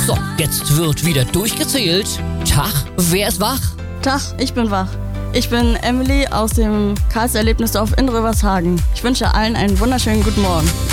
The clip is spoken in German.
So, jetzt wird wieder durchgezählt. Tag, wer ist wach? Tag, ich bin wach. Ich bin Emily aus dem Karls Erlebnisdorf in Rövershagen. Ich wünsche allen einen wunderschönen guten Morgen.